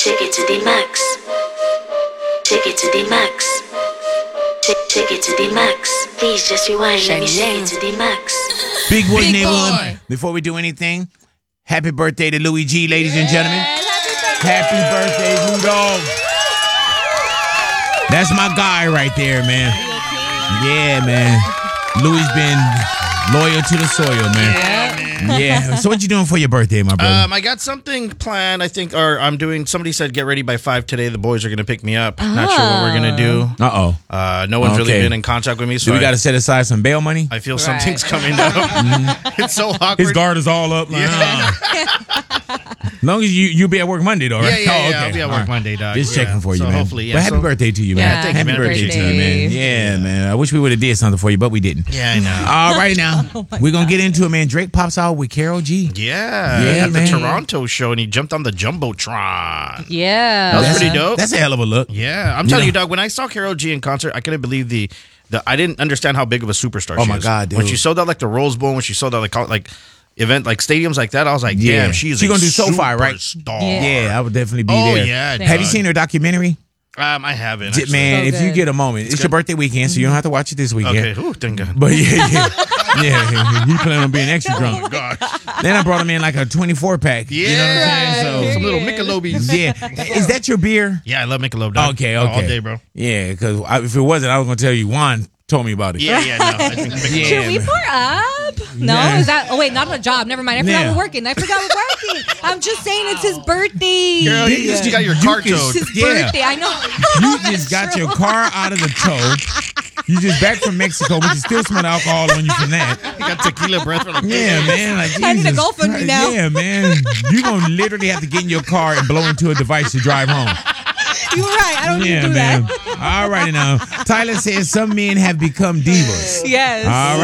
Take it to the max. Take it to the max. Take it to the max. Please just rewind. Let me take it to the max. Big Boy Big Neighborhood. Boy. Before we do anything, happy birthday to Louis G, ladies and gentlemen. Happy birthday, Rudolph. That's my guy right there, man. Yeah, man. Louis been loyal to the soil, man. Yeah. So what you doing for your birthday, my brother? I got something planned. I think, or I'm doing. Somebody said get ready by 5 today. The boys are gonna pick me up. Not sure what we're gonna do. Uh-oh. No one's really Okay. been in contact with me, so So we got to set aside some bail money? I feel something's coming up. It's so awkward. His guard is all up. Like, As long as you be at work Monday, though, right? Yeah, Oh, okay. I'll be at All work right. Monday, dog. Just Yeah. checking for you, So man. hopefully, yeah. But happy So- birthday to you, man. Yeah, thank you, happy man. birthday to you, man. Yeah, man. I wish we would have did something for you, but we didn't. Yeah, I know. All right, now we're gonna get into it, man. Drake pops out with Karol G. Yeah, Yeah, at the man. Toronto show, and he jumped on the jumbotron. Yeah. That was pretty dope. That's a hell of a look. Yeah, I'm telling you, dog. When I saw Karol G in concert, I couldn't believe the I didn't understand how big of a superstar Oh she my is. God, dude. When she sold out like the Rose Bowl, when she sold out like event like stadiums like that, I was like, Yeah. damn, she's She gonna do SoFi, right? superstar. Yeah, I would definitely be Oh, there. yeah, Have you dog. seen her documentary? I haven't. actually. Man, So if you good. get a moment, it's your birthday weekend, so you don't have to watch it this weekend. Okay, ooh, thank God. But yeah, he planning on being extra drunk. Oh gosh. Then I brought him in like a 24 pack. Yeah, You know what I'm saying? some little Michelobis. So yeah, is that your beer? Yeah, I love Michelob. Dog. Okay. All day, bro. Yeah, because if it wasn't, I was gonna tell you. Juan told me about it. Yeah, no. I think Michelob. Yeah. Should we pour up? No, Yeah. is that? Oh wait, not on a job. Never mind. I forgot Yeah. we're working. I'm just saying it's his birthday. Girl, you just got your car can- towed. It's his Yeah. birthday. I know. You just got your car out of the tow. You just back from Mexico, but you still smell the alcohol on you from that. You got tequila breath for like Yeah, man. Like, I need a Jesus GoFundMe Christ. now. Yeah, man. You're going to literally have to get in your car and blow into a device to drive home. You're right. I don't need Yeah, to do man. that. All righty now. Tyler says some men have become divas. Yes. All right.